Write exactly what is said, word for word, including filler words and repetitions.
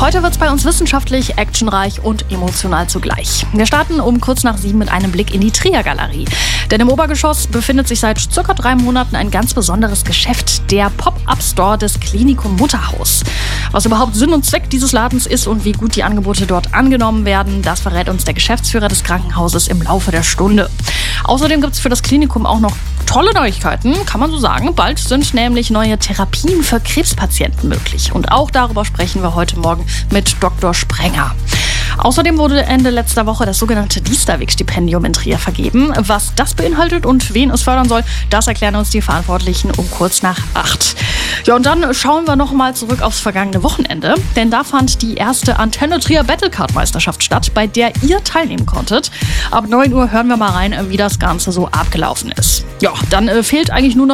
Heute wird es bei uns wissenschaftlich, actionreich und emotional zugleich. Wir starten um kurz nach sieben mit einem Blick in die Trier-Galerie. Denn im Obergeschoss befindet sich seit circa drei Monaten ein ganz besonderes Geschäft, der Pop-Up-Store des Klinikum Mutterhaus. Was überhaupt Sinn und Zweck dieses Ladens ist und wie gut die Angebote dort angenommen werden, das verrät uns der Geschäftsführer des Krankenhauses im Laufe der Stunde. Außerdem gibt es für das Klinikum auch noch tolle Neuigkeiten, kann man so sagen. Bald sind nämlich neue Therapien für Krebspatienten möglich. Und auch darüber sprechen wir heute Morgen mit Doktor Sprenger. Außerdem wurde Ende letzter Woche das sogenannte Diesterweg-Stipendium in Trier vergeben. Was das beinhaltet und wen es fördern soll, das erklären uns die Verantwortlichen um kurz nach acht. Ja, und dann schauen wir noch mal zurück aufs vergangene Wochenende. Denn da fand die erste Antenne Trier Battlecard-Meisterschaft statt, bei der ihr teilnehmen konntet. Ab neun Uhr hören wir mal rein, wie das Ganze so abgelaufen ist. Ja, dann äh, fehlt eigentlich nur noch